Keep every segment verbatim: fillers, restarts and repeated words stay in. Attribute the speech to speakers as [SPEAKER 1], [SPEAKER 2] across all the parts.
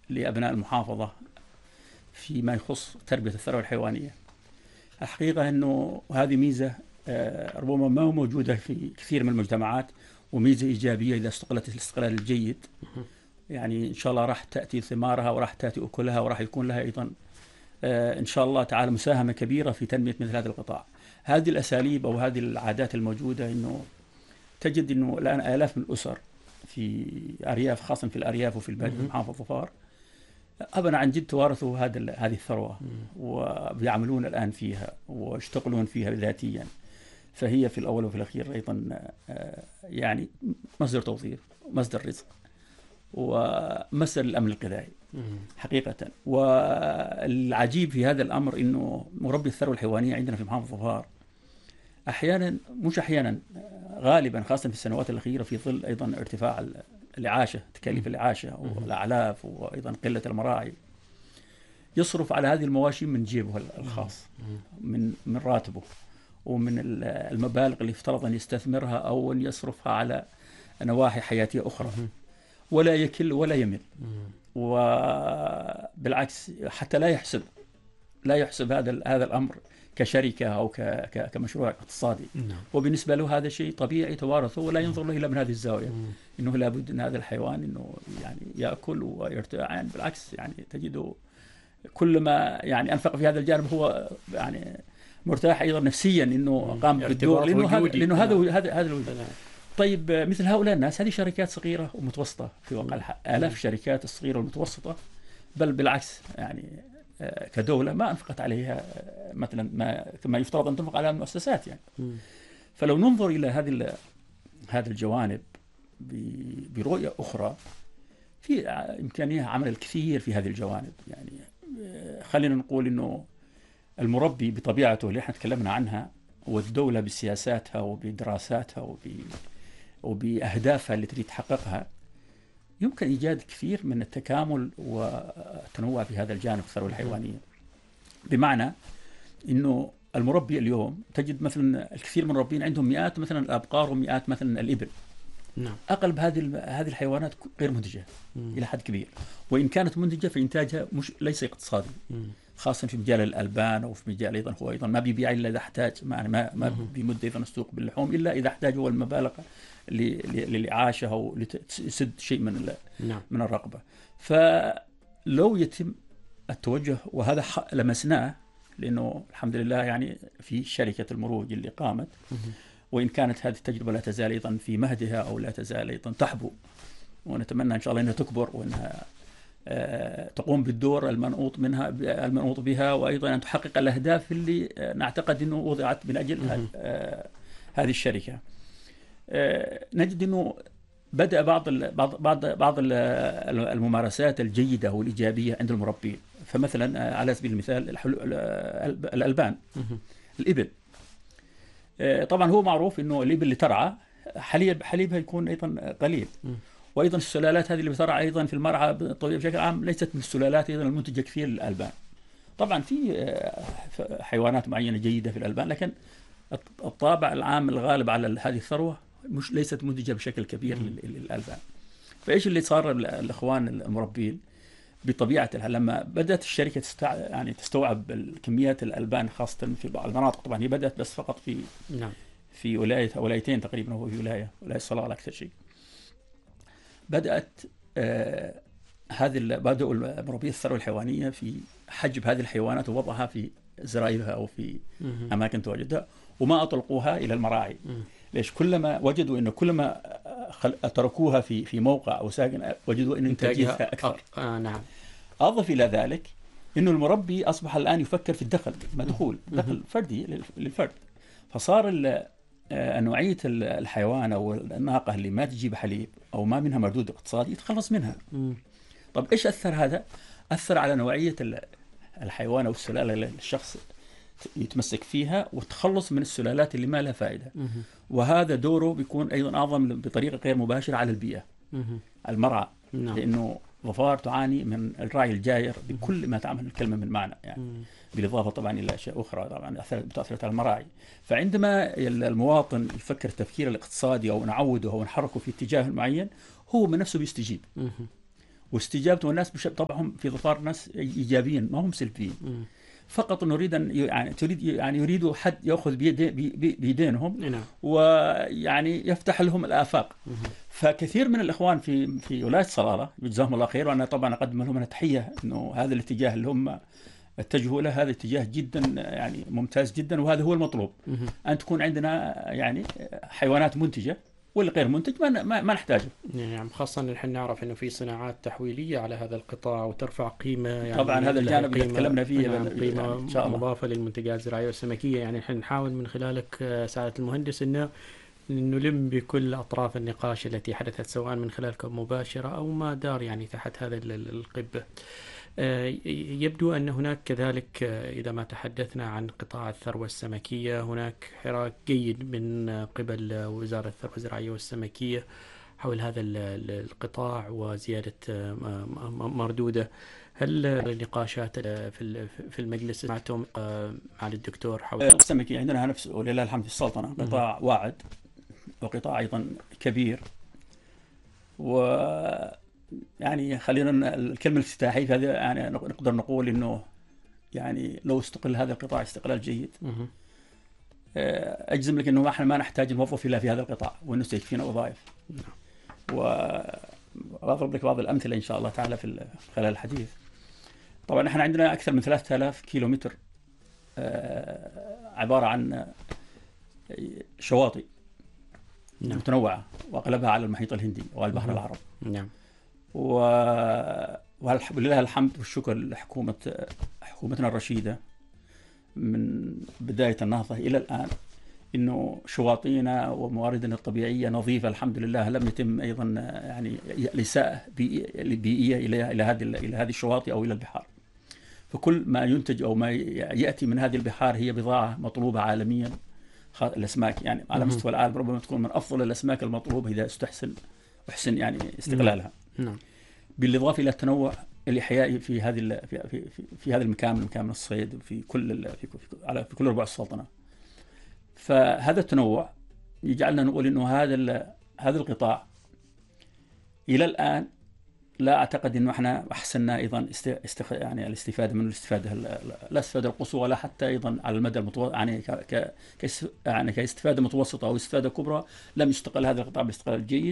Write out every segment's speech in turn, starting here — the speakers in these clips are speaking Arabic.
[SPEAKER 1] لأبناء المحافظة فيما يخص تربية الثروة الحيوانية. الحقيقة أنه هذه ميزة ربما ما موجودة في كثير من المجتمعات، وميزة إيجابية إذا استقلت الاستقلال الجيد. يعني إن شاء الله راح تأتي ثمارها وراح تأتي أكلها، وراح يكون لها أيضا إن شاء الله تعالى مساهمة كبيرة في تنمية مثل هذا القطاع. هذه الأساليب أو هذه العادات الموجودة، إنه تجد أنه الآن آلاف من الأسر في أرياف، خاصة في الأرياف وفي البادية في محافظة ظفار، أبناء عن جد توارثوا هذا هذه الثروة ويعملون الآن فيها ويشتغلون فيها ذاتيا. فهي في الأول وفي الأخير أيضا يعني مصدر توظيف، مصدر رزق، ومصدر الأمن الغذائي حقيقة. والعجيب في هذا الأمر إنه مربي الثروة الحيوانية عندنا في محافظة ظفار أحيانا، مش أحيانا، غالبا خاصة في السنوات الأخيرة، في ظل أيضا ارتفاع الإعاشة، تكاليف الإعاشة والأعلاف، وأيضا قلة المراعي، يصرف على هذه المواشي من جيبه الخاص، من من راتبه، ومن المبالغ اللي افترض أن يستثمرها أو أن يصرفها على نواحي حياتية أخرى، ولا يكل ولا يمل. وبالعكس حتى لا يحسب لا يحسب هذا هذا الأمر كشركة أو كمشروع اقتصادي. وبالنسبة له هذا شيء طبيعي توارثه، ولا ينظر له إلا من هذه الزاوية، إنه لابد أن هذا الحيوان إنه يعني يأكل ويرتاع. يعني بالعكس يعني تجده كل ما يعني أنفق في هذا الجانب هو يعني مرتاح أيضا نفسيا، إنه قام بالدور، لأنه هذا لأنه هذا هذا هذا الوجود. طيب مثل هؤلاء الناس، هذه شركات صغيرة ومتوسطة في واقع الحال، آلاف الشركات الصغيرة والمتوسطة، بل بالعكس يعني كدولة ما أنفقت عليها مثلا ما ما يفترض أن تنفق على المؤسسات يعني. فلو ننظر إلى هذه هذا الجوانب برؤية أخرى، في إمكانية عمل الكثير في هذه الجوانب. يعني خلينا نقول إنه المربي بطبيعته اللي احنا تكلمنا عنها، والدولة بسياساتها وبدراساتها وب وبأهدافها اللي تريد تحققها، يمكن إيجاد كثير من التكامل والتنوع في هذا الجانب الثروة الحيوانية. بمعنى إنه المربي اليوم تجد مثلا الكثير من المربين عندهم مئات مثلا الأبقار ومئات مثلا الإبل.
[SPEAKER 2] نعم.
[SPEAKER 1] أغلب هذه هذه الحيوانات غير منتجة إلى حد كبير، وإن كانت منتجة فإنتاجها مش ليس اقتصادي، خاصة في مجال الألبان، أو في مجال أيضا هو أيضا ما بيبيع إلا إذا احتاج، يعني ما ما بيمد أيضا السوق باللحوم إلا إذا احتاج هو المبالغ للإعاشة أو لتسد شيء من
[SPEAKER 2] نعم.
[SPEAKER 1] من الرقبة. فلو يتم التوجه، وهذا لمسناه، لأنه الحمد لله يعني في شركة المروج اللي قامت، وإن كانت هذه التجربة لا تزال أيضا في مهدها أو لا تزال أيضا تحبو، ونتمنى إن شاء الله أنها تكبر وأنها تقوم بالدور المنوط منها المنوط بها، وأيضا أن تحقق الأهداف اللي نعتقد أنه وضعت من أجل هذه الشركة. نجد أنه بدأ بعض بعض بعض بعض الممارسات الجيدة والإيجابية عند المربين. فمثلا على سبيل المثال الألبان، الإبل، طبعا هو معروف أنه الإبل اللي ترعى حليب حليبها يكون أيضا قليل، وأيضا السلالات هذه اللي بترعى أيضا في المرعى بشكل عام ليست من السلالات أيضا المنتجة كثير للألبان. طبعا في حيوانات معينة جيدة في الألبان، لكن الطابع العام الغالب على هذه الثروة مش ليست منتجة بشكل كبير للألبان. فإيش اللي صار الإخوان المربين بطبيعة الحال لما بدأت الشركة تستع... يعني تستوعب الكميات الألبان، خاصة في بعض المناطق. طبعا هي بدأت بس فقط في
[SPEAKER 2] نعم.
[SPEAKER 1] في ولاية ولايتين تقريبا، هو في ولاية ولاية الصلاة أكثر شيء. بدأت آه هذه بدأوا مربي الثروة الحيوانية في حجب هذه الحيوانات ووضعها في زرايبها أو في
[SPEAKER 2] مم.
[SPEAKER 1] أماكن تواجدها، وما أطلقوها إلى المراعي.
[SPEAKER 2] مم.
[SPEAKER 1] ليش؟ كلما وجدوا إنه كلما خل... تركوها في في موقع أو ساكن، وجدوا إن إنتاجها أكثر.
[SPEAKER 2] آه نعم.
[SPEAKER 1] أضف إلى ذلك إنه المربي أصبح الآن يفكر في الدخل، مدخول دخل فردي للفرد. فصار نوعية الحيوان أو الناقة اللي ما تجيب حليب أو ما منها مردود اقتصادي يتخلص منها.
[SPEAKER 2] مم.
[SPEAKER 1] طب إيش أثر هذا؟ أثر على نوعية الحيوان أو السلالة اللي الشخص يتمسك فيها، وتخلص من السلالات اللي ما لها فائدة.
[SPEAKER 2] مم.
[SPEAKER 1] وهذا دوره بيكون أيضا أعظم بطريقة غير مباشرة على البيئة،
[SPEAKER 2] مم.
[SPEAKER 3] نعم.
[SPEAKER 1] المرعى. لأنه ظفار تعاني من الرعي الجائر بكل ما تعمل الكلمة من معنى يعني. مم. بالإضافة طبعا إلى أشياء أخرى طبعا تأثرت على المراعي. فعندما المواطن يفكر التفكير الاقتصادي أو نعوده أو نحركه في اتجاه معين، هو من نفسه بيستجيب.
[SPEAKER 2] مم.
[SPEAKER 1] واستجابته الناس بش... طبعا في ظفار ناس ايجابيين ما هم سلبيين.
[SPEAKER 2] مم.
[SPEAKER 1] فقط انه يريد ان يعني تريد يعني يريدوا حد ياخذ بيدي... بي... بيدينهم
[SPEAKER 2] نعم.
[SPEAKER 1] ويعني يفتح لهم الافاق.
[SPEAKER 2] مم.
[SPEAKER 1] فكثير من الاخوان في في ولايه صلاله جزاهم الله خير، وانا طبعا اقدم لهم تحيه انه هذا الاتجاه اللي هم اتجهوا له هذا اتجاه جدا يعني ممتاز جدا، وهذا هو المطلوب.
[SPEAKER 2] مم.
[SPEAKER 1] ان تكون عندنا يعني حيوانات منتجه، واللي غير منتج ما ما, ما نحتاجه.
[SPEAKER 2] يعني خاصة نحن نعرف انه في صناعات تحويلية على هذا القطاع وترفع قيمة، يعني
[SPEAKER 1] طبعا هذا الجانب اللي تكلمنا فيه
[SPEAKER 2] نعم قيمة
[SPEAKER 1] يعني إن شاء الله.
[SPEAKER 2] مضافة للمنتجات الزراعية والسمكية. يعني نحن نحاول من خلالك سعادة المهندس انه نلم بكل اطراف النقاش التي حدثت سواء من خلالكم مباشرة او ما دار يعني تحت هذا القبة. يبدو أن هناك كذلك إذا ما تحدثنا عن قطاع الثروة السمكية هناك حراك جيد من قبل وزارة الثروة الزراعية والسمكية حول هذا القطاع وزيادة مردوده. هل النقاشات في المجلس سمعتم مع الدكتور حول
[SPEAKER 1] السمكية عندنا نفس ولله الحمد في السلطنة قطاع واعد وقطاع أيضا كبير، و يعني خلينا الكلمة الافتتاحية في هذا يعني نقدر نقول إنه يعني لو استقل هذا القطاع استقلال جيد أجزم لك إنه احنا ما نحتاج الموظف إلا في هذا القطاع، وإنه سيكفينا وظائف. وأضرب لك بعض الأمثلة إن شاء الله تعالى في خلال الحديث. طبعا احنا عندنا أكثر من ثلاثة آلاف كيلو متر عبارة عن شواطئ
[SPEAKER 2] نعم.
[SPEAKER 1] متنوعة وأغلبها على المحيط الهندي والبحر العربي.
[SPEAKER 2] نعم.
[SPEAKER 1] و... ولله الحمد والشكر لحكومة حكومتنا الرشيدة من بداية النهضة إلى الآن إنه شواطئنا ومواردنا الطبيعية نظيفة الحمد لله، لم يتم أيضا يعني الإساءة بيئية إلى إلى هذه إلى هذه الشواطئ أو إلى البحار. فكل ما ينتج أو ما يأتي من هذه البحار هي بضاعة مطلوبة عالميا. الأسماك يعني على مستوى العالم ربما تكون من أفضل الأسماك المطلوبة إذا استحسن وحسن يعني استغلالها.
[SPEAKER 2] نعم.
[SPEAKER 1] بالإضافة إلى التنوع الإحيائي في هذه في في في, في هذا المكان مكان الصيد في كل في, في على في كل ربع السلطنة. فهذا التنوع يجعلنا نقول إنه هذا هذا القطاع إلى الآن لا أعتقد إنه إحنا أحسننا أيضا استخ... يعني الاستفادة من الاستفادة لا الاستفادة القصوى ولا حتى أيضا على المدى المتوسط يعني ك... ك... كس... يعني كاستفادة متوسطة أو استفادة كبرى لم يستقل هذا القطاع باستقلال جيد.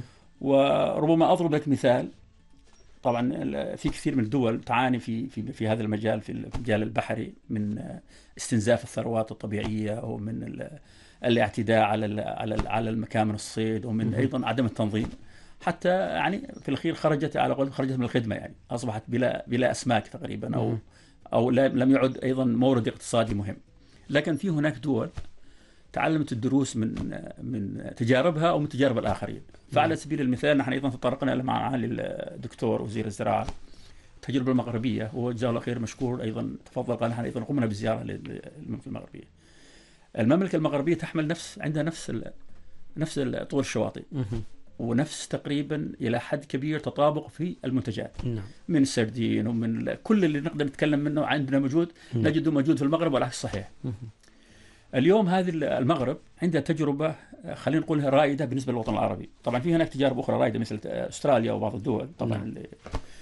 [SPEAKER 1] وربما أضرب لك مثال. طبعا في كثير من الدول تعاني في في في هذا المجال في المجال البحري من استنزاف الثروات الطبيعية أو من الاعتداء على على على المكامن الصيد ومن أيضا عدم التنظيم، حتى يعني في الأخير خرجت على قول خرجت من الخدمة، يعني أصبحت بلا بلا أسماك تقريبا أو أو لم يعد أيضا مورد اقتصادي مهم. لكن في هناك دول تعلمت الدروس من من تجاربها أو من تجارب الآخرين. فعلى سبيل المثال نحن أيضا تطرقنا مع معالي الدكتور وزير الزراعة التجربة المغربية، وجزاه الله خير مشكور أيضا تفضل قال نحن أيضا قمنا بزيارة للمملكة المغربية. المملكة المغربية تحمل نفس عندها نفس نفس طول الشواطئ ونفس تقريبا إلى حد كبير تطابق في المنتجات.
[SPEAKER 2] نعم.
[SPEAKER 1] من السردين ومن كل اللي نقدر نتكلم منه عندنا موجود نجده موجود في المغرب والعكس صحيح. اليوم هذه المغرب عندها تجربة خلينا نقولها رائدة بالنسبة للوطن العربي. طبعا في هناك تجارب أخرى رائدة مثل أستراليا وبعض الدول طبعا. نعم. اللي,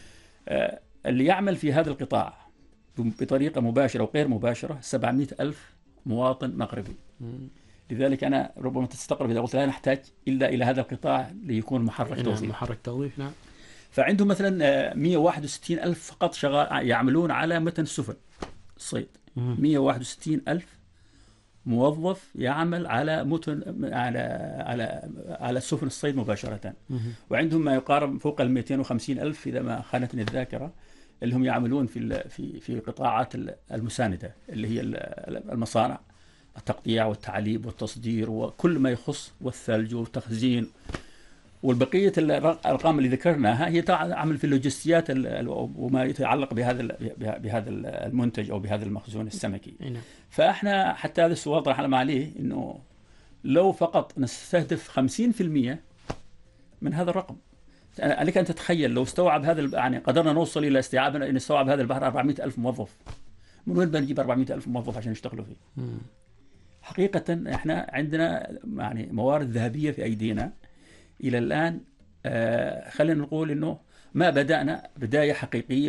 [SPEAKER 1] اللي يعمل في هذا القطاع بطريقة مباشرة وغير مباشرة سبعمائة ألف مواطن مغربي. لذلك أنا ربما تستغرب إذا قلت لا نحتاج إلا إلى هذا القطاع ليكون محرك توظيف.
[SPEAKER 2] نعم. محرك توظيف. نعم.
[SPEAKER 1] فعندهم مثلا مئة وواحد وستين ألف فقط شغال يعملون على متن السفن الصيد. مئة وواحد وستين ألف موظف يعمل على متن على على على سفن الصيد مباشرة. وعندهم ما يقارب فوق ال مئتين وخمسين ألف إذا ما خانتني الذاكرة اللي هم يعملون في في في القطاعات المساندة اللي هي المصانع التقطيع والتعليب والتصدير وكل ما يخص والثلج والتخزين. والبقية الأرقام اللي ذكرناها هي تعمل في اللوجستيات وما يتعلق بهذا بهذا المنتج أو بهذا المخزون السمكي. فإحنا حتى هذا السؤال طرحنا عليه إنه لو فقط نستهدف خمسين بالمئة من هذا الرقم، عليك أن تتخيل لو استوعب هذا يعني قدرنا نوصل إلى استيعابنا أن نستوعب هذا البحر أربعمائة ألف موظف. من وين بنجيب أربعمائة ألف موظف عشان يشتغلوا فيه؟ حقيقة إحنا عندنا يعني موارد ذهبية في أيدينا إلى الآن. آه خلينا نقول إنه ما بدأنا بداية حقيقية